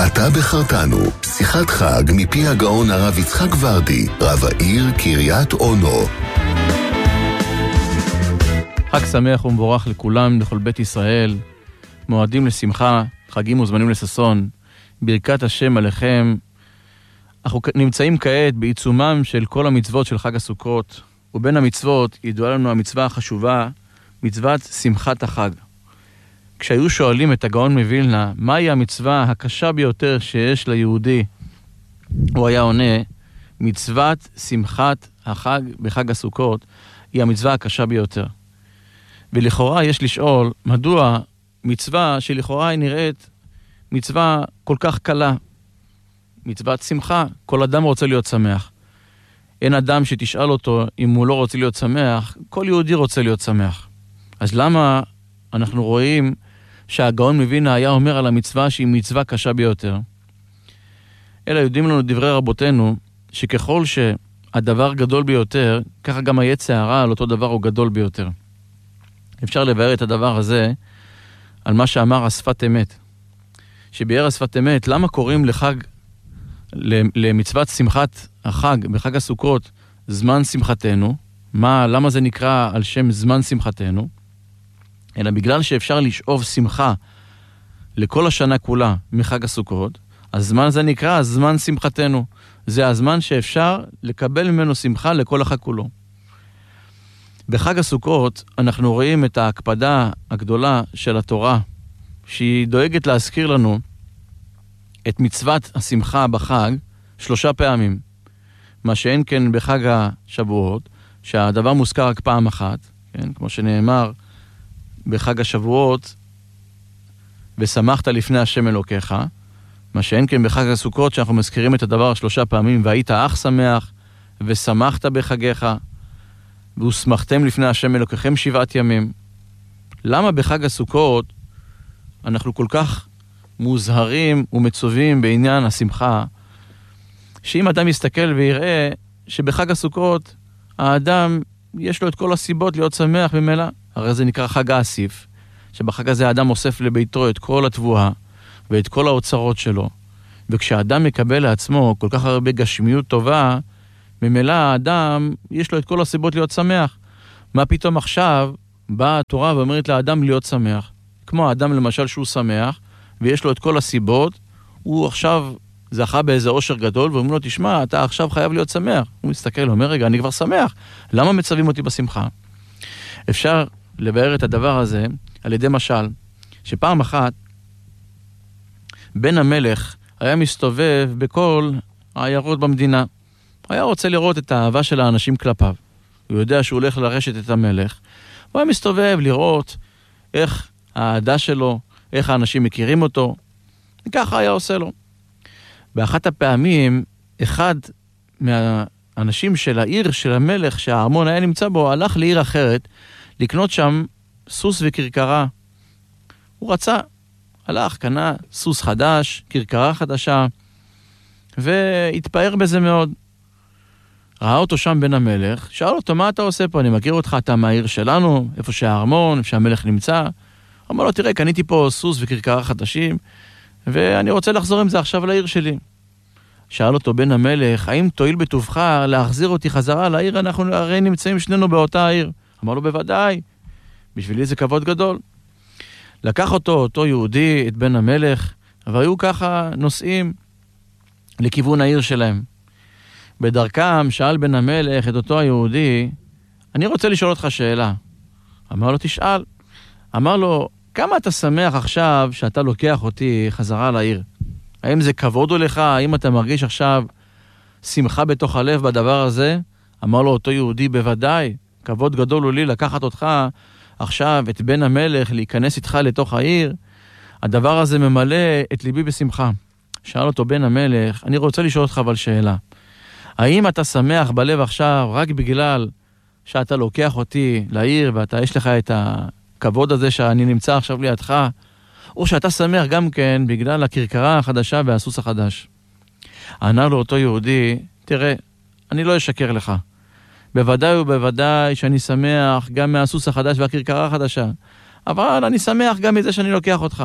אתה בחרתנו, שיחת חג מפי הגאון הרב יצחק ורדי, רב העיר קריית אונו. חג שמח ומבורך לכולם, לכל בית ישראל, מועדים לשמחה, חגים וזמנים לששון, ברכת השם עליכם. אנחנו נמצאים כעת בעיצומם של כל המצוות של חג הסוכות, ובין המצוות ידועה לנו המצווה החשובה, מצוות שמחת החג. כשהיו שואלים את הגאון מווילנה, מהי המצווה הקשה ביותר שיש ליהודי, הוא היה עונה, מצוות שמחת החג בחג הסוכות היא המצווה הקשה ביותר. ולכאורה יש לשאול, מדוע מצווה שלכאורה היא נראית מצווה כל כך קלה, מצוות שמחה, כל אדם רוצה להיות שמח. אין אדם שתשאל אותו אם הוא לא רוצה להיות שמח, כל יהודי רוצה להיות שמח. אז למה אנחנו רואים שהגאון מווילנה היה אומר על המצווה שהיא מצווה קשה ביותר? אלא יודעים לנו דברי רבותינו, שככל שהדבר גדול ביותר, ככה גם היצר הרע על אותו דבר הוא גדול ביותר. אפשר לבאר את הדבר הזה על מה שאמר השפת אמת. שביאר השפת אמת, למה קוראים לחג, למצוות שמחת החג בחג הסוכות, זמן שמחתנו? למה זה נקרא על שם זמן שמחתנו? אלא בגלל שאפשר לשאוב שמחה לכל השנה כולה מחג הסוכות, הזמן הזה נקרא זמן שמחתנו. זה הזמן שאפשר לקבל ממנו שמחה לכל החג כולו. בחג הסוכות אנחנו רואים את ההקפדה הגדולה של התורה, שהיא דואגת להזכיר לנו את מצוות השמחה בחג 3 פעמים. מה שאין כן בחג השבועות, שהדבר מוזכר רק פעם אחת, כן? כמו שנאמר בחג השבועות, ושמחת לפני השם אלוקיך, מה שאין כן בחג הסוכות, שאנחנו מזכירים את הדבר 3 פעמים, והיית אך שמח, ושמחת בחגיך, והושמחתם לפני השם אלוקיכם 7 ימים. למה בחג הסוכות אנחנו כל כך מוזהרים ומצווים בעניין השמחה, שאם אדם יסתכל ויראה שבחג הסוכות האדם יש לו את כל הסיבות להיות שמח ממילא, הרי זה נקרא חג האסיף, שבחג הזה האדם אוסף לביתו את כל התבואה ואת כל האוצרות שלו, וכשהאדם מקבל לעצמו כל כך הרבה גשמיות טובה, ממילא האדם יש לו את כל הסיבות להיות שמח. מה פתאום עכשיו באה התורה ואומרת לאדם להיות שמח? כמו האדם למשל שהוא שמח ויש לו את כל הסיבות, הוא עכשיו זכה באיזה עושר גדול ואומרים לו, תשמע, אתה עכשיו חייב להיות שמח. הוא מסתכל, אומר, רגע, אני כבר שמח, למה מצווים אותי בשמחה? אפשר לבאר את הדבר הזה על ידי משל, שפעם אחת בן המלך היה מסתובב בכל העיירות במדינה. היה רוצה לראות את האהבה של האנשים כלפיו. הוא יודע שהוא הולך לרשת את המלך. הוא היה מסתובב לראות איך האהדה שלו, איך האנשים מכירים אותו. וככה היה עושה לו. באחת הפעמים, אחד מהאנשים של העיר של המלך שהארמון היה נמצא בו, הלך לעיר אחרת לקנות שם סוס וכרכרה. הוא רצה, הלך, קנה סוס חדש, כרכרה חדשה, והתפאר בזה מאוד. ראה אותו שם בן המלך, שאל אותו, מה אתה עושה פה? אני מכיר אותך, אתה מהעיר שלנו, איפה שהארמון, איפה שהמלך נמצא. אמר לו, תראה, קניתי פה סוס וכרכרה חדשים, ואני רוצה לחזור עם זה עכשיו לעיר שלי. שאל אותו בן המלך, האם תועיל בטובך להחזיר אותי חזרה לעיר? אנחנו הרי נמצאים שנינו באותה העיר. אמר לו, בוודאי, בשבילי זה כבוד גדול. לקח אותו יהודי, את בן המלך, והיו ככה נוסעים לכיוון העיר שלהם. בדרכם שאל בן המלך את אותו היהודי, אני רוצה לשאול אותך שאלה. אמר לו, תשאל. אמר לו, כמה אתה שמח עכשיו שאתה לוקח אותי חזרה לעיר? האם זה כבוד הוא לך? האם אתה מרגיש עכשיו שמחה בתוך הלב בדבר הזה? אמר לו אותו יהודי, בוודאי, כבוד גדול הוא לי לקחת אותך עכשיו, את בן המלך, להיכנס איתך לתוך העיר. הדבר הזה ממלא את ליבי בשמחה. שאל אותו בן המלך, אני רוצה לשאול אותך אבל שאלה. האם אתה שמח בלב עכשיו רק בגלל שאתה לוקח אותי לעיר ואתה יש לך את הכבוד הזה שאני נמצא עכשיו לידך, או שאתה שמח גם כן בגלל הכרכרה החדשה והסוס החדש? ענה לו אותו יהודי, תראה, אני לא אשקר לך. בוודאי ובוודאי שאני שמח גם מהסוס החדש והכרכרה החדשה. אבל אני שמח גם מזה שאני לוקח אותך.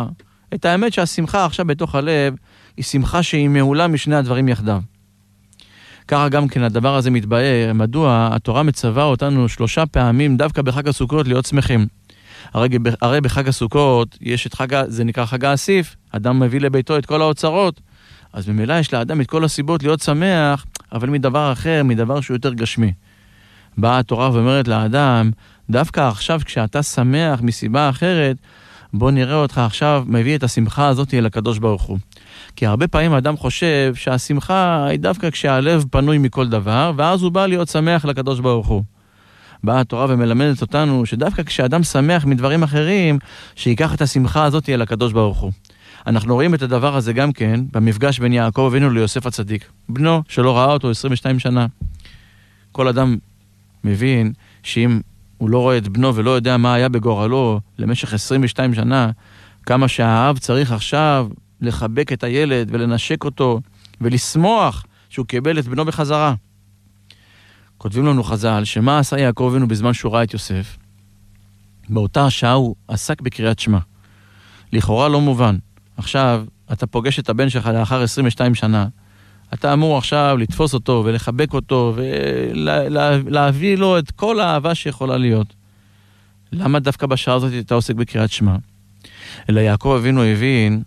את האמת שהשמחה עכשיו בתוך הלב, היא שמחה שהיא מעולה משני הדברים יחדיו. ככה גם כן הדבר הזה מתבאר, מדוע התורה מצווה אותנו 3 פעמים דווקא בחג הסוכות להיות שמחים. הרי בחג הסוכות יש את זה נקרא חג האסיף, אדם מביא לביתו את כל האוצרות, אז במילא יש לאדם את כל הסיבות להיות שמח, אבל מדבר אחר, מדבר שהוא יותר גשמי. באה התורה ואומרת לאדם, דווקא עכשיו כשאתה שמח מסיבה אחרת, בוא נראה אותך עכשיו מביא את השמחה הזאת אל הקדוש ברוך הוא. כי הרבה פעמים האדם חושב שהשמחה היא דווקא כשהלב פנוי מכל דבר, ואז הוא בא להיות שמח לקדוש ברוך הוא. באה התורה ומלמדת אותנו שדווקא כשאדם שמח מדברים אחרים, שיקח את השמחה הזאת אל הקדוש ברוך הוא. אנחנו רואים את הדבר הזה גם כן במפגש בין יעקב אבינו ליוסף הצדיק. בנו שלא ראה אותו 22 שנה. כל אדם מבין שאם הוא לא רואה את בנו ולא יודע מה היה בגורלו למשך 22 שנה, כמה שהאב צריך עכשיו לחבק את הילד ולנשק אותו ולשמוח שהוא קיבל את בנו בחזרה. כותבים לנו חז"ל שמה עשה יעקב אבינו בזמן שהוא ראה את יוסף? באותה השעה הוא עסק בקריאת שמע. לכאורה לא מובן. עכשיו אתה פוגש את הבן שלך לאחר 22 שנה. אתה אמור עכשיו לתפוס אותו ולחבק אותו ולהביא לו את כל האהבה שיכולה להיות. למה דווקא בשעה הזאת אתה עוסק בקריאת שמע? אלא יעקב אבינו הבין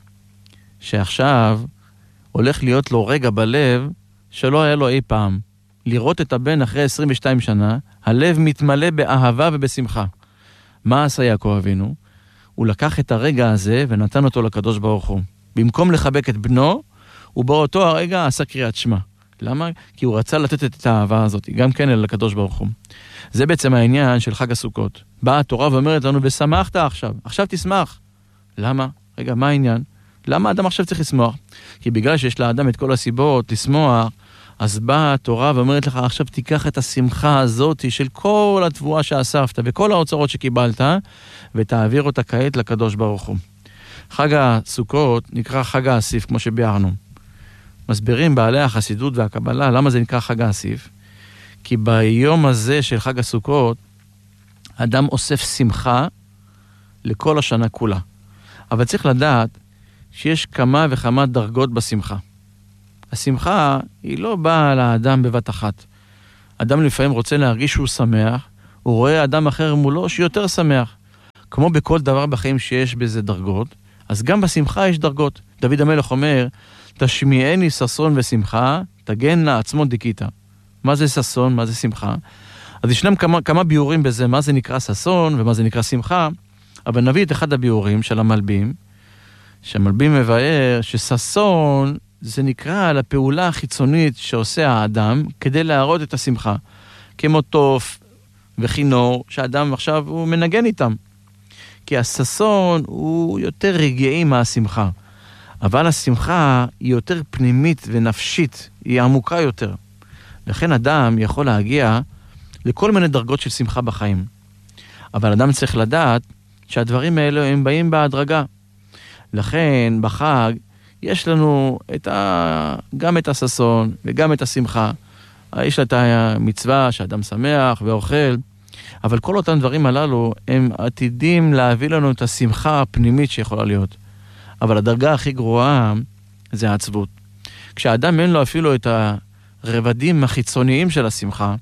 שעכשיו הולך להיות לו רגע בלב שלא היה לו אי פעם. לראות את הבן אחרי 22 שנה, הלב מתמלא באהבה ובשמחה. מה עשה יעקב אבינו? הוא לקח את הרגע הזה ונתן אותו לקדוש ברוך הוא. במקום לחבק את בנו, הוא באותו הרגע עשה קריאת שמע. למה? כי הוא רצה לתת את האהבה הזאת, גם כן אל הקדוש ברוך הוא. זה בעצם העניין של חג הסוכות. באה התורה ואומרת לנו, ושמחת עכשיו תשמח. למה? רגע, מה העניין? למה האדם עכשיו צריך לשמוח? כי בגלל שיש לאדם את כל הסיבות לשמוח, אז באה התורה ואומרת לך, עכשיו תיקח את השמחה הזאת של כל התבואה שאספת וכל האוצרות שקיבלת, ותעביר אותה כעת לקדוש ברוך הוא. חג הסוכות נקרא חג האסיף, כמו שביארנו. מסבירים בעלי החסידות והקבלה, למה זה נקרא חג האסיף? כי ביום הזה של חג הסוכות, אדם אוסף שמחה לכל השנה כולה. אבל צריך לדעת שיש כמה וכמה דרגות בשמחה. השמחה היא לא באה לאדם בבת אחת. אדם לפעמים רוצה להרגיש שהוא שמח, הוא רואה אדם אחר מולו שיותר שמח. כמו בכל דבר בחיים שיש בזה דרגות, אז גם בשמחה יש דרגות. דוד המלך אומר, תשמיעני ששון ושמחה, תגן לעצמו דיקיתא. מה זה ששון? מה זה שמחה? אז ישנם כמה ביורים בזה, מה זה נקרא ששון ומה זה נקרא שמחה, אבל נביא את אחד הביורים של המלבים, שהמלבים מבאר שששון זה נקרא על הפעולה החיצונית שעושה האדם כדי להראות את השמחה. כמו תוף וכינור, שהאדם עכשיו הוא מנגן איתם. כי הששון הוא יותר רגעי מהשמחה. אבל השמחה היא יותר פנימית ונפשית, היא עמוקה יותר. לכן אדם יכול להגיע לכל מיני דרגות של שמחה בחיים. אבל אדם צריך לדעת שהדברים האלה הם באים בהדרגה. לכן בחג יש לנו גם את הששון וגם את השמחה. יש לה את המצווה שאדם שמח ואוכל, אבל כל אותם דברים הללו הם עתידים להביא לנו את השמחה הפנימית שיכולה להיות. אבל הדרגה הכי גרועה זה העצבות. כשאדם אין לו אפילו את הרבדים החיצוניים של השמחה,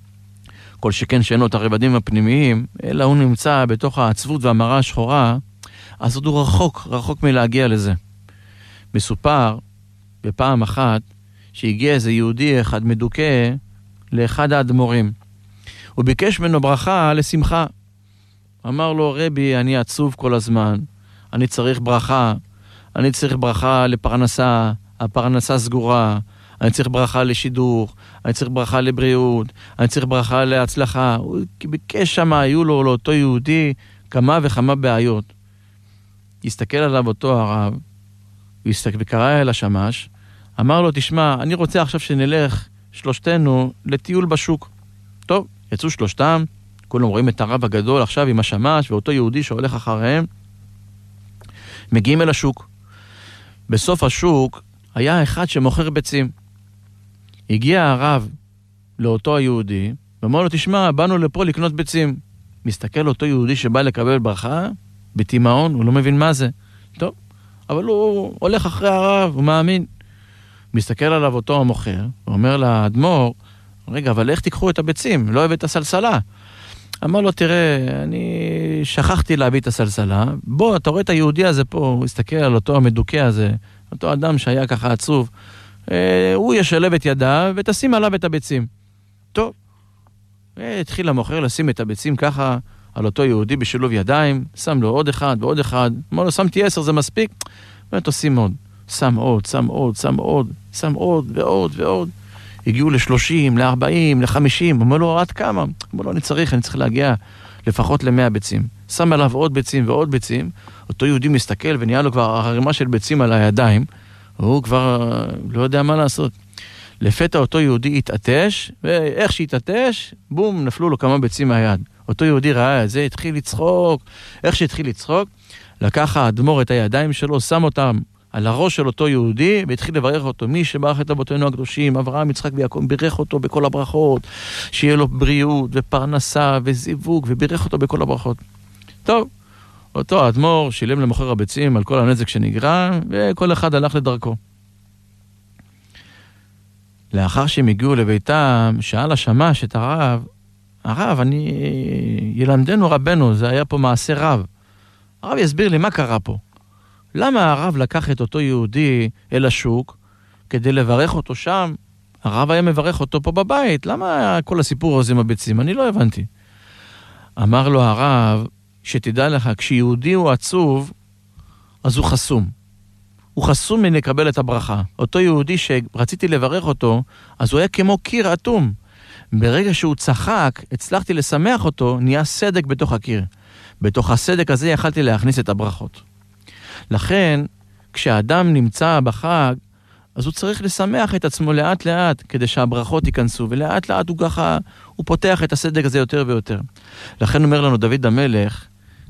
כל שכן שאין לו את הרבדים הפנימיים, אלא הוא נמצא בתוך העצבות והמראה השחורה, אז עוד הוא רחוק מלהגיע לזה. מסופר בפעם אחת שהגיע איזה יהודי אחד מדוכא לאחד האדמו"רים. הוא ביקש ממנו ברכה לשמחה. אמר לו, רבי, אני עצוב כל הזמן, אני צריך ברכה לפרנסה, הפרנסה סגורה, אני צריך ברכה לשידוך, אני צריך ברכה לבריאות, אני צריך ברכה להצלחה. הוא ביקש שם, היו לו לאותו יהודי כמה וכמה בעיות. הסתכל עליו אותו הרב, וקרא אל השמש, אמר לו, תשמע, אני רוצה עכשיו שנלך שלושתנו לטיול בשוק. טוב, יצאו שלושתם, כולם רואים את הרב הגדול עכשיו עם השמש, ואותו יהודי שהולך אחריהם, מגיעים אל השוק. בסוף השוק היה אחד שמוכר ביצים. הגיע הרב לאותו היהודי, ואמר לו, תשמע, באנו לפה לקנות ביצים. מסתכל אותו יהודי שבא לקבל ברכה, בתימהון, הוא לא מבין מה זה. טוב, אבל הוא הולך אחרי הרב, הוא מאמין. מסתכל עליו אותו המוכר, ואומר לאדמו"ר, רגע, אבל איך תיקחו את הביצים? לא הבאת הסלסלה. אמר לו, תראה, אני שכחתי להביא את הסלסלה, בוא, אתה רואה את היהודי הזה פה, הוא הסתכל על אותו המדוכא הזה, אותו אדם שהיה ככה עצוב, הוא ישלב את ידיו ותשים עליו את הביצים. טוב, התחיל המוכר לשים את הביצים ככה על אותו יהודי בשילוב ידיים, שם לו עוד אחד ועוד אחד, אמר לו, שמתי 10, זה מספיק? באמת עושים עוד, שם עוד, שם עוד, שם עוד, שם עוד ועוד ועוד. הגיעו ל-30, ל-40, ל-50, אומר לו, עד כמה? אמר לו, אני צריך להגיע לפחות ל-100 ביצים. שם עליו עוד ביצים ועוד ביצים, אותו יהודי מסתכל ונהיה לו כבר הרמה של ביצים על הידיים, הוא כבר לא יודע מה לעשות. לפתע אותו יהודי התעטש, ואיך שהתעטש, בום, נפלו לו כמה ביצים מהיד. אותו יהודי ראה את זה, התחיל לצחוק, איך שהתחיל לצחוק, לקח האדמו"ר את הידיים שלו, שם אותם על הראש של אותו יהודי, והתחיל לברך אותו, מי שברך את אבותינו הקדושים, אברהם, יצחק ויעקב, בירך אותו בכל הברכות, שיהיה לו בריאות ופרנסה וזיווג, ובירך אותו בכל הברכות. טוב, אותו האדמו"ר שילם למוכר הביצים על כל הנזק שנגרם, וכל אחד הלך לדרכו. לאחר שהם הגיעו לביתם, שאל השמש את הרב, ילמדנו רבנו, זה היה פה מעשה רב. הרב יסביר לי מה קרה פה. למה הרב לקח את אותו יהודי אל השוק כדי לברך אותו שם? הרב היה מברך אותו פה בבית. למה כל הסיפור הזה עם הביצים? אני לא הבנתי. אמר לו הרב, שתדע לך, כשיהודי הוא עצוב, אז הוא חסום. הוא חסום מלקבל את הברכה. אותו יהודי שרציתי לברך אותו, אז הוא היה כמו קיר אטום. ברגע שהוא צחק, הצלחתי לשמח אותו, נהיה סדק בתוך הקיר. בתוך הסדק הזה יכלתי להכניס את הברכות. לכן, כשאדם נמצא בחג, אז הוא צריך לשמח את עצמו לאט לאט, כדי שהברכות ייכנסו, ולאט לאט הוא ככה, הוא פותח את הסדק הזה יותר ויותר. לכן אומר לנו דוד המלך,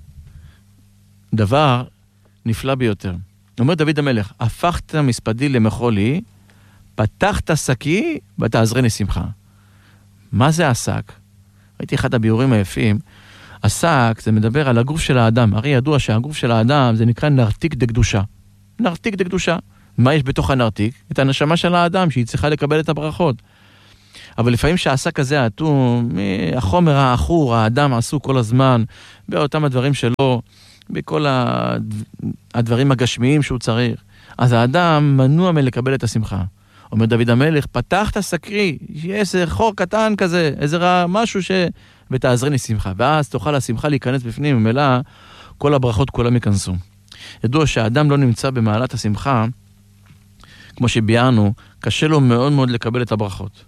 דבר נפלא ביותר. אומר דוד המלך, הפכת מספדי למחולי, פתחת שקי ותעזרני שמחה. מה זה השק? ראיתי אחד הביאורים היפים. השק זה מדבר על הגוף של האדם. הרי ידוע שהגוף של האדם זה נקרא נרתיק דקדושה. נרתיק דקדושה. מה יש בתוך הנרתיק? את הנשמה של האדם שהיא צריכה לקבל את הברכות. אבל לפעמים שהשק הזה האטום, החומר האחור, האדם עשו כל הזמן, באותם הדברים שלו, בכל הדברים הגשמיים שהוא צריך. אז האדם מנוע מלקבל את השמחה. אומר דוד המלך, פתח את הסקרי, יש איזה חור קטן כזה, איזה משהו ותעזרני שמחה. ואז תוכל השמחה להיכנס בפנים, ומילא כל הברכות כולם ייכנסו. ידוע שהאדם לא נמצא במעלת השמחה, כמו שביארנו, קשה לו מאוד מאוד לקבל את הברכות.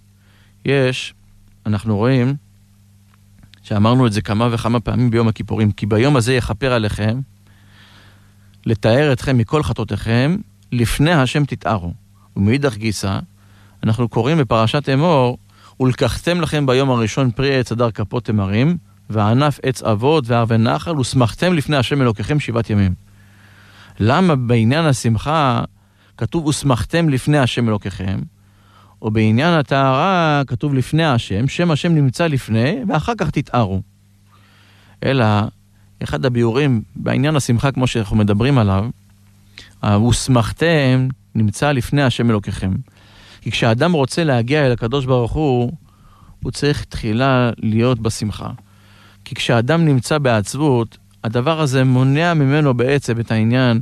אנחנו רואים, שאמרנו את זה כמה וכמה פעמים ביום הכיפורים, כי ביום הזה יכפר עליכם, לתאר אתכם מכל חטאותיכם, לפני השם תתארו. ומאידך גיסא, אנחנו קוראים בפרשת אמור, ולקחתם לכם ביום הראשון פרי עץ הדר כפות תמרים, וענף עץ אבות וערבי נחל, ושמחתם לפני השם אלוקיכם 7 ימים. למה בעניין השמחה כתוב ושמחתם לפני השם אלוקיכם, או בעניין הטהרה כתוב לפני השם, שם השם נמצא לפני, ואחר כך תתארו. אלא, אחד הביאורים בעניין השמחה כמו שאנחנו מדברים עליו, ושמחתם נמצא לפני השם אלוקיכם. כי כשאדם רוצה להגיע אל הקדוש ברוך הוא צריך תחילה להיות בשמחה. כי כשאדם נמצא בעצבות, הדבר הזה מונע ממנו בעצם את העניין,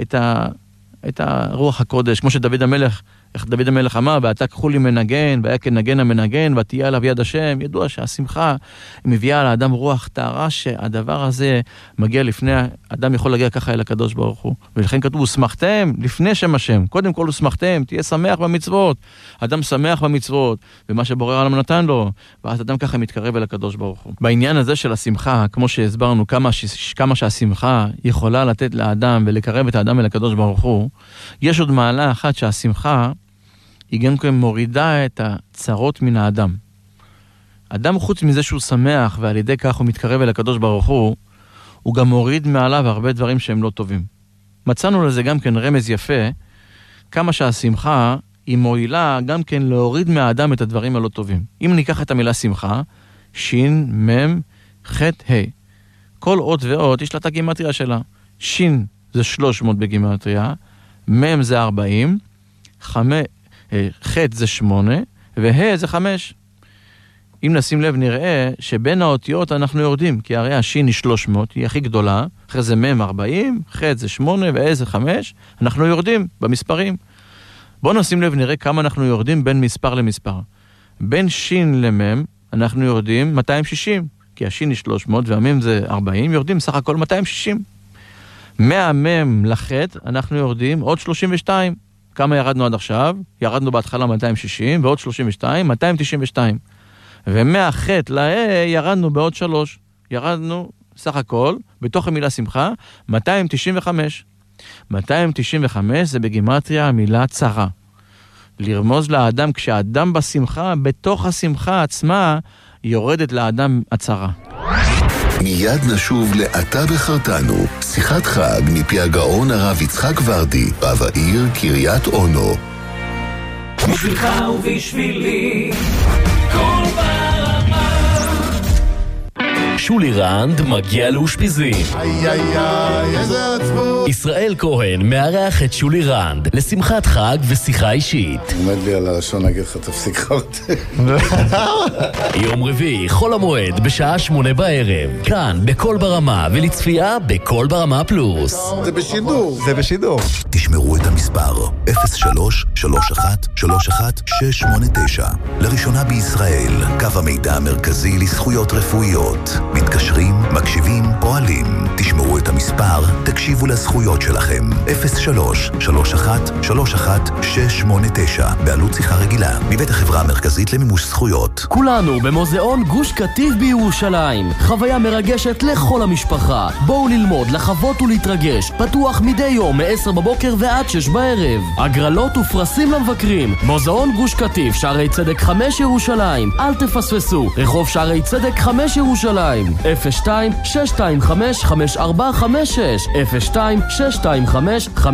את הרוח הקודש, כמו שדוד המלך, איך דוד המלך אמר, ואתה קחו לי מנגן, והיה כנגן המנגן, ותהיה עליו יד השם. ידוע שהשמחה מביאה על האדם רוח טהרה, שהדבר הזה מגיע לפני, אדם יכול להגיע ככה אל הקדוש ברוך הוא. ולכן כתוב, ושמחתם לפני שם השם. קודם כל ושמחתם, תהיה שמח במצוות. אדם שמח במצוות, ומה שבורא העולם נתן לו, ואז אדם ככה מתקרב אל הקדוש ברוך הוא. בעניין הזה של השמחה, כמו שהסברנו, כמה שהשמחה יכולה לתת לאדם ולקרב את האדם אל הקדוש ברוך הוא, יש עוד מעלה אחת שהשמחה היא גם כן מורידה את הצרות מן האדם. אדם חוץ מזה שהוא שמח ועל ידי כך הוא מתקרב אל הקדוש ברוך הוא גם מוריד מעליו הרבה דברים שהם לא טובים. מצאנו לזה גם כן רמז יפה, כמה שהשמחה היא מועילה גם כן להוריד מהאדם את הדברים הלא טובים. אם ניקח את המילה שמחה, שין, מם, חט, ה'. כל אות ואות יש לה את הגימטריה שלה. שין זה 300 בגימטריה, מם זה 40, ח' זה 8, וה' זה 5. אם נשים לב נראה שבין האותיות אנחנו יורדים, כי הרי השין היא 300, היא הכי גדולה, אחרי זה מם 40, ח' זה 8 וה' זה 5, אנחנו יורדים במספרים. בואו נשים לב נראה כמה אנחנו יורדים בין מספר למספר. בין שין למם אנחנו יורדים 260, כי השין היא 300 והמם זה 40, יורדים סך הכל 260. מהמם לח' אנחנו יורדים עוד 32. כמה ירדנו עד עכשיו? ירדנו בהתחלה 260 ועוד 32, 292. ומהח' לה' ירדנו בעוד 3. ירדנו סך הכל, בתוך המילה שמחה, 295. 295 זה בגימטריה המילה צרה. לרמוז לאדם, כשהאדם בשמחה, בתוך השמחה עצמה, יורדת לאדם הצרה. מיד נשוב לאתה בחרתנו, שיחת חג מפי הגאון הרב יצחק ורדי, רב העיר קריית אונו. בשבילך ובשבילי, כל ברמה. שולי רנד מגיע לאושפיזין. איי איי איי, איזה עצבות. ישראל כהן מארח את שולי רנד לשמחת חג ושיחה אישית. עומד לי על הלשון להגיד לך, תפסיק אותי. יום רביעי, חול המועד, בשעה 8 בערב. כאן, בכל ברמה, ולצפייה בכל ברמה פלוס. זה בשידור. זה בשידור. תשמרו את המספר 03-31-31689. לראשונה בישראל, קו המידע המרכזי לזכויות רפואיות. מתקשרים, מקשיבים, פועלים. תשמרו את המספר, תקשיבו לזכויות שלכם. 03-31-31689. בעלות שיחה רגילה. מבית החברה המרכזית למימוש זכויות. כולנו במוזיאון גוש קטיף בירושלים. חוויה מרגשת לכל המשפחה. בואו ללמוד, לחוות ולהתרגש. פתוח מדי יום מ-10 בבוקר ועד 6 בערב. הגרלות ופרסים למבקרים. מוזיאון גוש קטיף, שערי צדק 5 ירושלים. אל תפספסו. רחוב שערי צדק 5 ירושלים. 02-625-5456. 02-625-5456.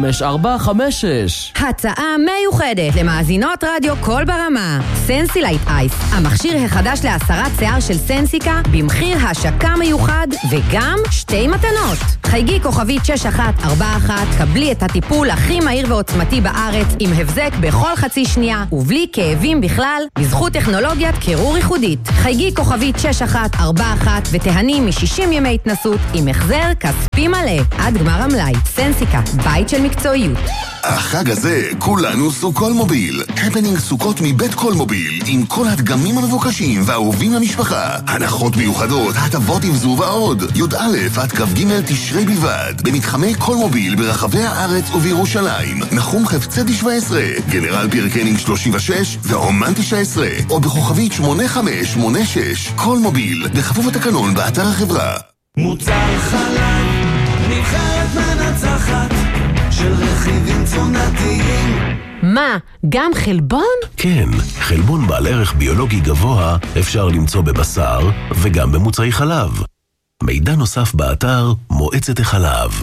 הצעה מיוחדת למאזינות רדיו כל ברמה. סנסילייט אייס, המכשיר החדש להסרת שיער של סנסיקה, במחיר השקה מיוחד וגם 2 מתנות. חייגי כוכבית 6141, קבלי את הטיפול הכי מהיר ועוצמתי בארץ, עם הבזק בכל חצי שנייה ובלי כאבים בכלל, בזכות טכנולוגיית קירור ייחודית. חייגי כוכבית 6141 ותהני מ-60 ימי התנסות עם החזר כספי מלא עד גמר המלאי. סנסיקה, בית של מקצועיות. החג הזה כולנו סוכול מוביל. הפנינג סוכות מבית כל מוביל, עם כל הדגמים המבוקשים והאהובים למשפחה. הנחות מיוחדות, הטבות עם זו ועוד. י"א עד כ"ג תשרי בלבד, במתחמי כל מוביל ברחבי הארץ ובירושלים. נחום חפצי 17, גנרל פירקנינג 36 והאומן 19, או בכוכבית 8586. כל מוביל, בכפוף התקנון באתר החברה. מוצר חלב, נבחרת מנצחת של רכיבים תזונתיים. מה, גם חלבון? כן, חלבון בעל ערך ביולוגי גבוה אפשר למצוא בבשר וגם במוצרי חלב. מידע נוסף באתר מועצת החלב.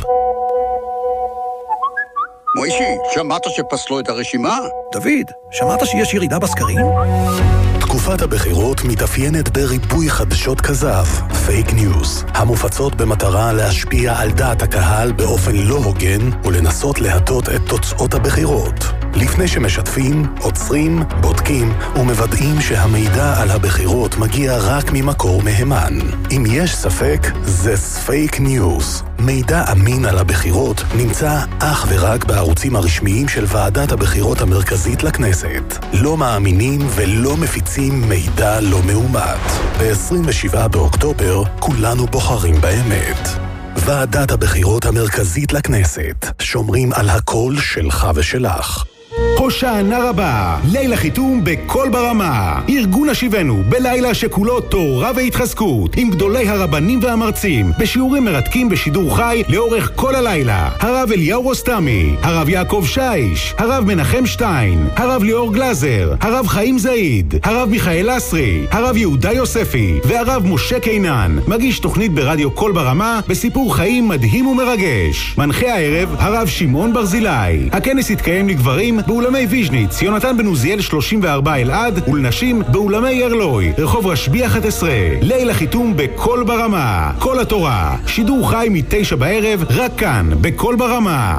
מוישי, שמעת שפסלו את הרשימה? דוד, שמעת שיש ירידה בסקרים? תקופת הבחירות מתאפיינת בריבוי חדשות כזב, פייק ניוז, המופצות במטרה להשפיע על דעת הקהל באופן לא הוגן ולנסות להטות את תוצאות הבחירות. לפני שמשתפים, עוצרים, בודקים ומוודאים שהמידע על הבחירות מגיע רק ממקור מהימן. אם יש ספק, זה פייק ניוז. מידע אמין על הבחירות נמצא אך ורק בערוצים הרשמיים של ועדת הבחירות המרכזית לכנסת. לא מאמינים ולא מפיצים מידע לא מאומת. ב-27 באוקטובר כולנו בוחרים באמת. ועדת הבחירות המרכזית לכנסת. שומרים על הקול שלך ושלך. הושענא רבה, לילה חיתום בכל ברמה. ארגון השיבנו בלילה שכולו תורה והתחזקות, עם גדולי הרבנים והמרצים, בשיעורים מרתקים בשידור חי לאורך כל הלילה. הרב אליהו רוסטמי, הרב יעקב שיש, הרב מנחם שטיין, הרב ליאור גלזר, הרב חיים זעיד, הרב מיכאל אסרי, הרב יהודה יוספי והרב משה קינן. מגיש תוכנית ברדיו כל ברמה בסיפור חיים מדהים ומרגש. מנחה הערב הרב שמעון ברזילי. הכנס יתקיים לגברים באולם באולמי ויז'ניץ, יונתן בן עוזיאל 34 אלעד, ולנשים באולמי ירלוי, רחוב רשב"י 11. ליל החיתום בכל ברמה. כל התורה, שידור חי מ-9 בערב, רק כאן, בכל ברמה.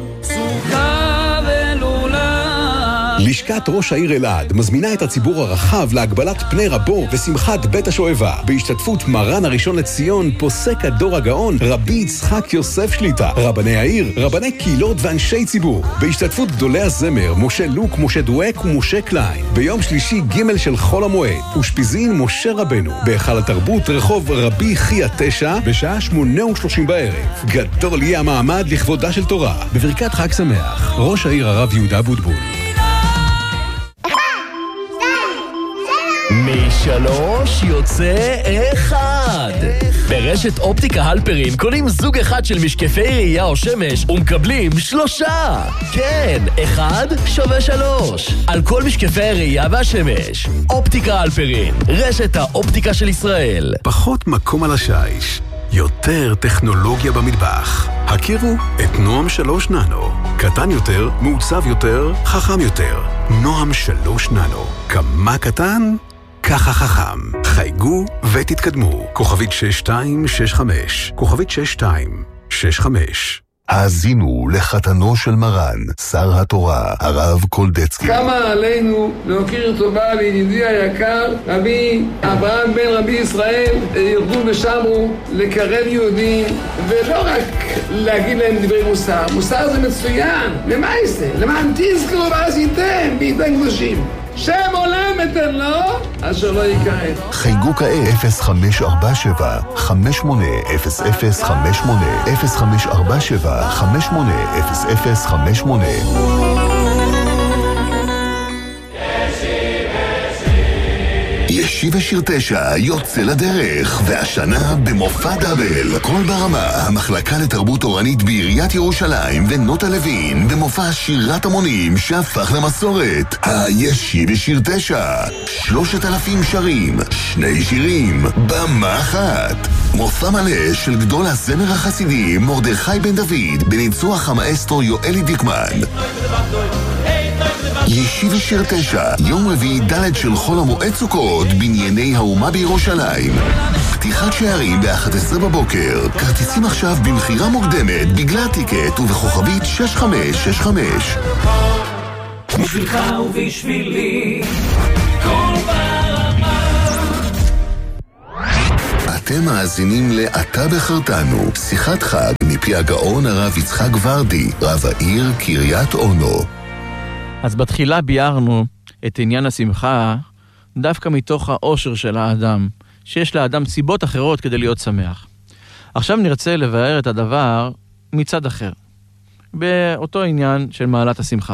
לשכת ראש העיר אלעד מזמינה את הציבור הרחב להגבלת פני רבו ושמחת בית השואבה בהשתתפות מרן הראשון לציון פוסק הדור הגאון רבי יצחק יוסף שליטה, רבני העיר, רבני קהילות ואנשי ציבור, בהשתתפות גדולי הזמר משה לוק, משה דואק ומשה קליין, ביום שלישי ג' של חול המועד ושפיזין משה רבנו בהיכל התרבות רחוב רבי חייא 9 בשעה 8:30 בערב. גדול יהיה המעמד לכבודה של תורה. בברכת חג שמח, ראש העיר הרב יהודה בוטבול. משלוש יוצא אחד. ברשת אופטיקה הלפרין קונים זוג אחד של משקפי ראייה או שמש ומקבלים 3. כן, 1 שווה 3 על כל משקפי הראייה והשמש. אופטיקה הלפרין, רשת האופטיקה של ישראל. פחות מקום על השיש, יותר טכנולוגיה במטבח. הכירו את נועם 3 ננו. קטן יותר, מעוצב יותר, חכם יותר. נועם 3 ננו. כמה קטן? ככה חכם. חייגו ותתקדמו. כוכבית 6265. כוכבית 6265. האזינו לחתנו של מרן, שר התורה, הרב קולדצקי. כמה עלינו להכיר טובה לידידי היקר, רבי אברהם בן רבי ישראל, ירדו ושמרו לקרב יהודים, ולא רק להגיד להם דברי מוסר. מוסר זה מצוין. למה זה? למען תזכרו ועשיתם בידי קדושים. שם עולם אתן לו, אשר לא יקראת. חייגו כעת 0547 580058 0547 580058. ישיבה שיר 9 יוצא לדרך, והשנה במופע דאבל. כל ברמה, המחלקה לתרבות תורנית בעיריית ירושלים ונוטה לוין, במופע שירת המונים שהפך למסורת. הישיבה שיר 9, 3,000 שרים, 2 שירים, במה אחת. מופע מלא של גדול הזמר החסידי מרדכי בן דוד, בניצוח המאסטרו יואלי דיקמן. ישיבה שיר 9, יום רביעי ד' של חול המועד סוכות, בנייני האומה בירושלים. פתיחת שערים ב-11 בבוקר. כרטיסים עכשיו במחירה מוקדמת בגלל טיקט ובכוכבית 6565. בשבילך ובשבילי כל ברמה. אתם מאזינים ל"אתה בחרתנו", שיחת חג מפי הגאון הרב יצחק ורדי, רב העיר קריית אונו. אז בתחילה ביארנו את עניין השמחה דווקא מתוך האושר של האדם, שיש לאדם סיבות אחרות כדי להיות שמח. עכשיו נרצה לבאר את הדבר מצד אחר, באותו עניין של מעלת השמחה.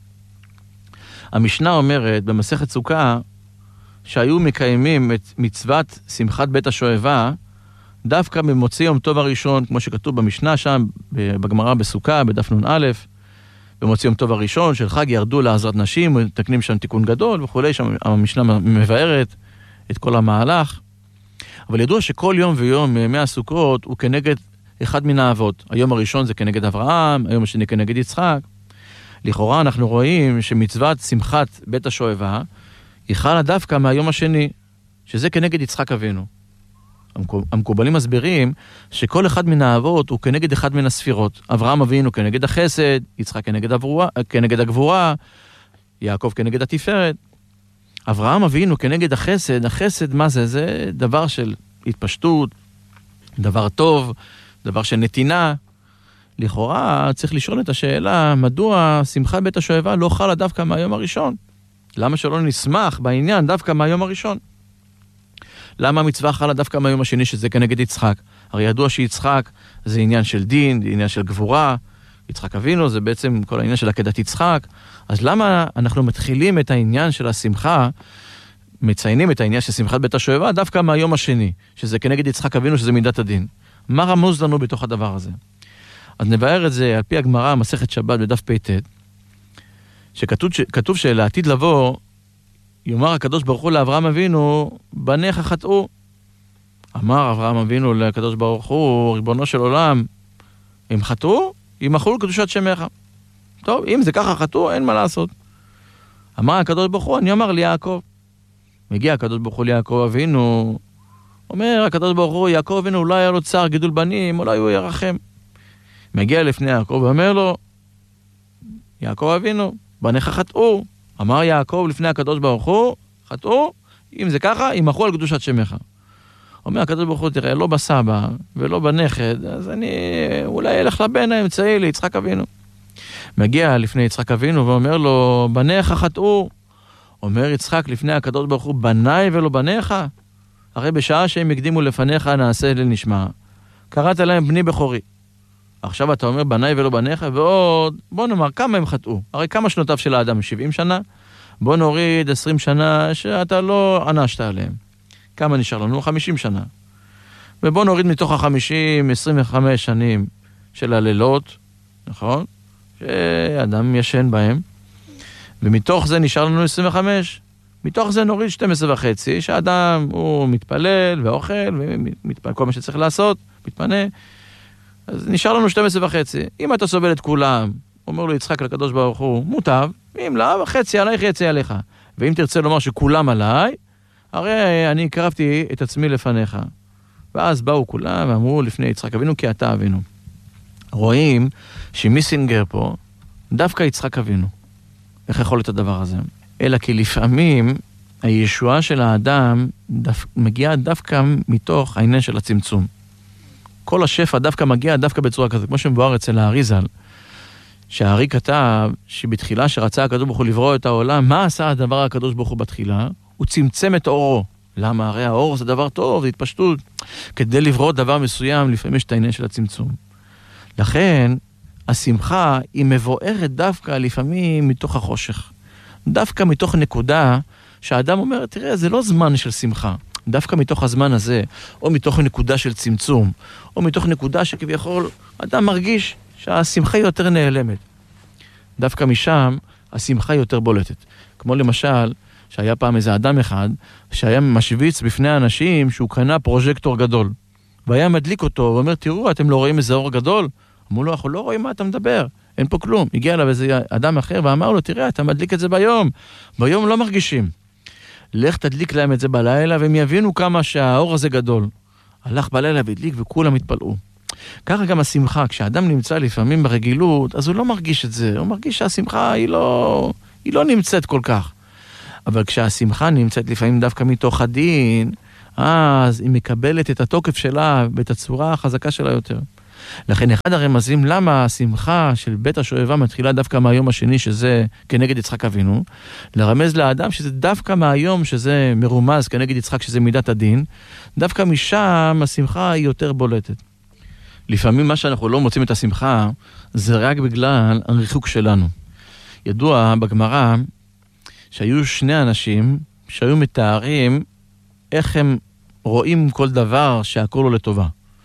המשנה אומרת במסכת סוכה שהיו מקיימים את מצוות שמחת בית השואבה דווקא במוצאי יום טוב הראשון, כמו שכתוב במשנה שם בגמרא בסוכה בדף נ"א, במוצאי יום טוב הראשון של חג ירדו לעזרת נשים, מתקנים שם תיקון גדול וכולי, שם המשנה מבארת את כל המהלך. אבל ידוע שכל יום ויום מהסוכות הוא כנגד אחד מן האבות. היום הראשון זה כנגד אברהם, היום השני כנגד יצחק. לכאורה אנחנו רואים שמצוות שמחת בית השואבה היא חלה דווקא מהיום השני, שזה כנגד יצחק אבינו. המקובלים מסבירים שכל אחד מן האבות הוא כנגד אחד מן הספירות. אברהם אבינו כנגד החסד, יצחק כנגד הגבורה, יעקב כנגד התפארת. אברהם אבינו כנגד החסד. החסד מה זה? זה דבר של התפשטות, דבר טוב, דבר של נתינה. לכאורה צריך לשאול את השאלה, מדוע שמחת בית השואבה לא חלה דווקא מהיום הראשון? למה שלא נשמח בעניין דווקא מהיום הראשון? למה המצווה חלה דווקא מהיום השני שזה כנגד יצחק? הרי ידוע שיצחק זה עניין של דין, עניין של גבורה. יצחק אבינו זה בעצם כל העניין של עקדת יצחק. אז למה אנחנו מתחילים את העניין של השמחה, מציינים את העניין של שמחת בית השואבה דווקא מהיום השני, שזה כנגד יצחק אבינו, שזה מידת הדין? מה רמוז לנו בתוך הדבר הזה? אז נבאר את זה על פי הגמרא, מסכת שבת בדף פ"ט, שכתוב שלעתיד לבוא, יאמר הקדוש ברוך הוא לאברהם אבינו, בניך חטאו. אמר אברהם אבינו לקדוש ברוך הוא, ריבונו של עולם, הם חטאו, ימחלו קדושת שמך. טוב, אם זה ככה חטאו, אין מה לעשות. אמר הקדוש ברוך הוא, אני אומר ליעקב. מגיע הקדוש ברוך הוא ליעקב אבינו, אומר הקדוש ברוך הוא, יעקב אבינו, אולי היה לו צער גידול בנים, אולי הוא ירחם. מגיע לפני יעקב ואומר לו, יעקב אבינו, בניך חטאו. אמר יעקב לפני הקדוש ברוך הוא, חטאו, אם זה ככה, ימחו על קדושת שמך. אומר הקדוש ברוך הוא, תראה, לא בסבא ולא בנכד, אז אני אולי אלך לבן האמצעי ליצחק אבינו. מגיע לפני יצחק אבינו ואומר לו, בניך חטאו. אומר יצחק לפני הקדוש ברוך הוא, בניי ולא בניך? הרי בשעה שהם הקדימו לפניך נעשה אל נשמע. קראת להם בני בכורי. עכשיו אתה אומר בניי ולא בניך, ועוד, בוא נאמר, כמה הם חטאו? הרי כמה שנותיו של האדם? 70 שנה? בוא נוריד 20 שנה שאתה לא ענשת עליהם. כמה נשאר לנו? 50 שנה. ובוא נוריד מתוך ה-50, 25 שנים של הלילות, נכון? שאדם ישן בהם. ומתוך זה נשאר לנו 25. מתוך זה נוריד 12 וחצי, שאדם הוא מתפלל ואוכל, וכל מה שצריך לעשות, מתפנה. אז נשאר לנו 12 וחצי. אם אתה סובל את כולם, אומר לו יצחק לקדוש ברוך הוא, מוטב, אם לא, חצי עליי, חצי עליך. ואם תרצה לומר שכולם עליי, הרי אני הקרבתי את עצמי לפניך. ואז באו כולם ואמרו לפני יצחק אבינו, כי אתה אבינו. רואים שמיסינגר פה, דווקא יצחק אבינו. איך יכול להיות הדבר הזה? אלא כי לפעמים הישועה של האדם מגיעה דווקא מתוך העניין של הצמצום. כל השפע דווקא מגיע דווקא בצורה כזאת, כמו שמבואר אצל האריזל, שהארי כתב שבתחילה שרצה הקדוש ברוך הוא לברוא את העולם, מה עשה הדבר הקדוש ברוך הוא בתחילה? הוא צמצם את אורו. למה? הרי האור זה דבר טוב, זה התפשטות. כדי לברוא דבר מסוים, לפעמים יש את העניין של הצמצום. לכן, השמחה היא מבוארת דווקא לפעמים מתוך החושך. דווקא מתוך נקודה שהאדם אומר, תראה, זה לא זמן של שמחה. דווקא מתוך הזמן הזה, או מתוך נקודה של צמצום, או מתוך נקודה שכביכול אדם מרגיש שהשמחה היא יותר נעלמת. דווקא משם השמחה היא יותר בולטת. כמו למשל, שהיה פעם איזה אדם אחד, שהיה משוויץ בפני האנשים שהוא קנה פרוז'קטור גדול. והיה מדליק אותו, ואומר, תראו, אתם לא רואים איזה אור גדול? אמרו לו, אנחנו לא רואים מה אתה מדבר, אין פה כלום. הגיע אליו איזה אדם אחר ואמר לו, תראה, אתה מדליק את זה ביום. ביום לא מרגישים. לך תדליק להם את זה בלילה, והם יבינו כמה שהאור הזה גדול. הלך בלילה והדליק וכולם התפלאו. ככה גם השמחה, כשאדם נמצא לפעמים ברגילות, אז הוא לא מרגיש את זה. הוא מרגיש שהשמחה היא לא נמצאת כל כך. אבל כשהשמחה נמצאת לפעמים דווקא מתוך הדין, אז היא מקבלת את התוקף שלה ואת הצורה החזקה שלה יותר. לכן אחד הרמזים למה השמחה של בית השואבה מתחילה דווקא מהיום השני שזה כנגד יצחק אבינו, לרמז לאדם שזה דווקא מהיום שזה מרומז כנגד יצחק שזה מידת הדין, דווקא משם השמחה היא יותר בולטת. לפעמים מה שאנחנו לא מוצאים את השמחה זה רק בגלל הריחוק שלנו. ידוע בגמרא שהיו שני אנשים שהיו מתארים איך הם רואים כל דבר שהכל לו לטובה.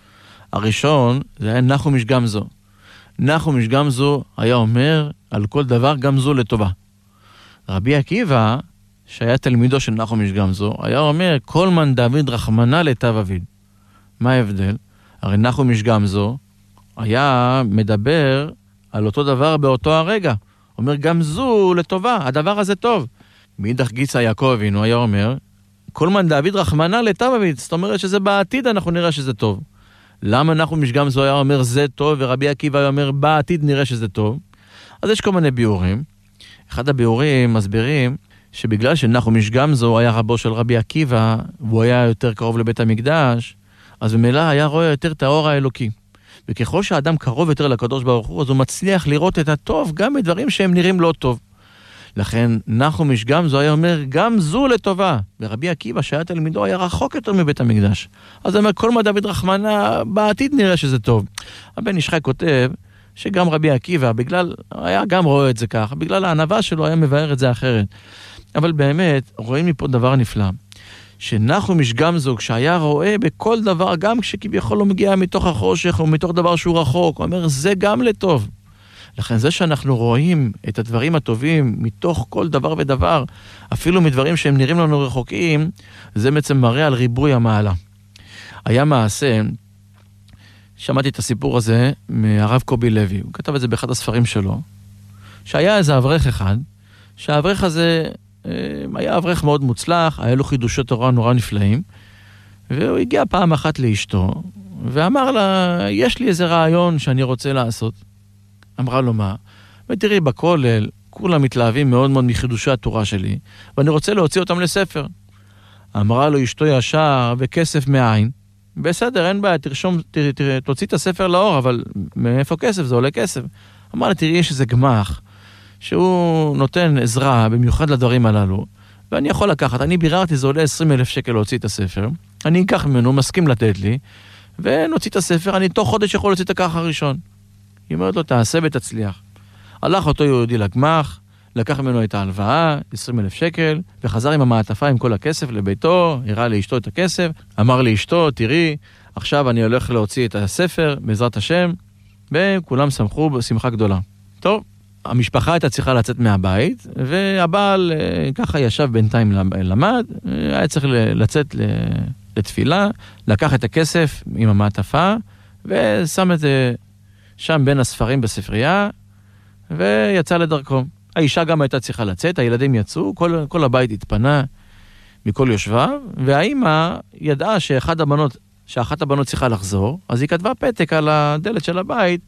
הראשון זה היה נחום איש גמזו. נחום איש גמזו היה אומר על כל דבר גמזו לטובה. רבי עקיבא, שהיה תלמידו של נחום איש גמזו, היה אומר כל מן דוד רחמנה לטב אביד. מה ההבדל? הרי נחום איש גמזו היה מדבר על אותו דבר באותו הרגע. אומר גמזו לטובה, הדבר הזה טוב. מאידך גיסא יעקב אבינו היה אומר כל מן דוד רחמנה לטב אביד. זאת אומרת שזה בעתיד אנחנו נראה שזה טוב. למה נחום איש גמזו היה אומר זה טוב, ורבי עקיבא היה אומר בעתיד נראה שזה טוב? אז יש כל מיני ביאורים. אחד הביאורים מסבירים שבגלל שנחום איש גמזו היה רבו של רבי עקיבא, והוא היה יותר קרוב לבית המקדש, אז במילא היה רואה יותר את האור האלוקי. וככל שהאדם קרוב יותר לקדוש ברוך הוא, אז הוא מצליח לראות את הטוב גם בדברים שהם נראים לא טוב. לכן נחום איש גמזו היה אומר גם זו לטובה, ורבי עקיבא שהיה תלמידו היה רחוק יותר מבית המקדש. אז הוא אומר כל מה דוד רחמנה בעתיד נראה שזה טוב. הבן איש חי כותב שגם רבי עקיבא היה גם רואה את זה כך, בגלל הענווה שלו היה מבאר את זה אחרת. אבל באמת רואים מפה דבר נפלא, שנחום איש גמזו כשהיה רואה בכל דבר, גם כשכביכול לא מגיע מתוך החושך או מתוך דבר שהוא רחוק, הוא אומר זה גם לטוב. לכן זה שאנחנו רואים את הדברים הטובים מתוך כל דבר ודבר, אפילו מדברים שהם נראים לנו רחוקים, זה בעצם מראה על ריבוי המעלה. היה מעשה, שמעתי את הסיפור הזה מהרב קובי לוי, הוא כתב את זה באחד הספרים שלו, שהיה איזה אברך אחד, שהאברך הזה היה אברך מאוד מוצלח, היה לו חידושי תורה נורא נפלאים, והוא הגיע פעם אחת לאשתו, ואמר לה, יש לי איזה רעיון שאני רוצה לעשות. אמרה לו, מה? ותראי, בכולל, כולם מתלהבים מאוד מאוד מחידושי התורה שלי, ואני רוצה להוציא אותם לספר. אמרה לו אשתו ישר, וכסף מעין. בסדר, אין בעיה, תוציא את הספר לאור, אבל מאיפה כסף? זה עולה כסף. אמר לה, תראי, יש איזה גמח, שהוא נותן עזרה, במיוחד לדברים הללו, ואני יכול לקחת, אני ביררתי, זה עולה 20,000 שקל להוציא את הספר, אני אקח ממנו, מסכים לתת לי, ונוציא את הספר, אני תוך חודש יכול להוציא את הכך הראשון. היא אומרת לו, תעשה ותצליח. הלך אותו יהודי לגמח, לקח ממנו את ההלוואה, 20,000 שקל, וחזר עם המעטפה עם כל הכסף לביתו, הראה לאשתו את הכסף, אמר לאשתו, תראי, עכשיו אני הולך להוציא את הספר, בעזרת השם, וכולם שמחו בשמחה גדולה. טוב, המשפחה הייתה צריכה לצאת מהבית, והבעל ככה ישב בינתיים למד, היה צריך לצאת לתפילה, לקח את הכסף עם המעטפה, ושם את זה שם בין הספרים בספרייה, ויצא לדרכו. האישה גם הייתה צריכה לצאת, הילדים יצאו, כל הבית התפנה מכל יושביו, והאימא ידעה שאחת הבנות צריכה לחזור, אז היא כתבה פתק על הדלת של הבית,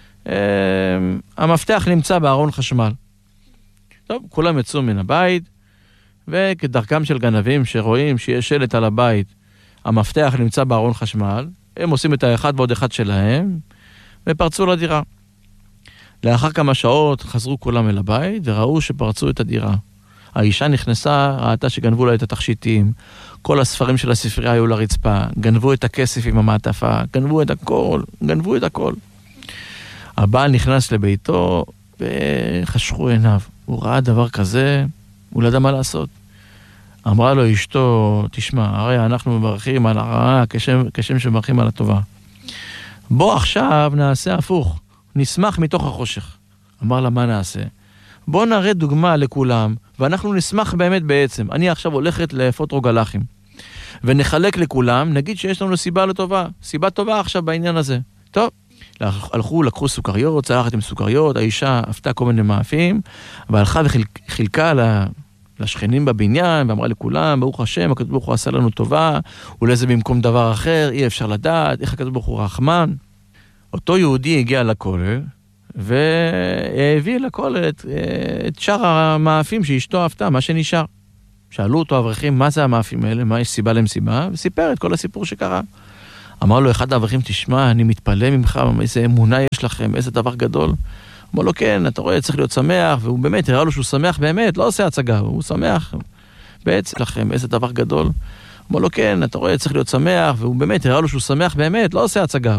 המפתח נמצא בארון חשמל. טוב, כולם יצאו מן הבית, וכדרכם של גנבים שרואים שיש שלט על הבית, המפתח נמצא בארון חשמל, הם עושים את האחד ועוד אחד שלהם, ופרצו לדירה. לאחר כמה שעות חזרו כולם אל הבית, וראו שפרצו את הדירה. האישה נכנסה, ראתה שגנבו לה את התכשיטים, כל הספרים של הספרייה היו לרצפה, גנבו את הכסף עם המעטפה, גנבו את הכל. הבעל נכנס לביתו וחשכו עיניו. הוא ראה דבר כזה, הוא לא ידע מה לעשות. אמרה לו אשתו, תשמע, הרי אנחנו מברכים על הרעה כשם שמברכים על הטובה. בוא עכשיו נעשה הפוך, נשמח מתוך החושך. אמר לה, מה נעשה? בוא נראה דוגמה לכולם, ואנחנו נשמח באמת בעצם. אני עכשיו הולכת לאפות רוגלחים, ונחלק לכולם, נגיד שיש לנו סיבה טובה עכשיו בעניין הזה. טוב, הלכו, לקחו סוכריות, צלחת עם סוכריות, האישה עפתה כל מיני מאפים, והלכה וחילקה לשכנים בבניין, ואמרה לכולם, ברוך השם, הקדוש ברוך הוא עשה לנו טובה, אולי זה במקום דבר אחר, אי אפשר לדעת, איך הקדוש ברוך הוא רחמן. אותו יהודי הגיע לכולל, והביא לכולל את שאר המאפים שאשתו עפתה, מה שנשאר. שאלו אותו אברכים, מה זה המאפים האלה, מה יש סיבה להם סיבה, וסיפר את כל הסיפור שקרה. אמר לו אחד האברכים, תשמע, אני מתפלא ממך, איזה אמונה יש לכם, איזה דבר גדול. אמר לו, כן, אתה רואה, צריך להיות שמח, והוא באמת, הראה לו שהוא שמח באמת, לא עושה הצגה, הוא שמח בעצם לכם, איזה דבר גדול. אמר לו, כן, אתה רואה, צריך להיות שמח, והוא באמת, הראה לו שהוא שמח באמת, לא עושה הצגה.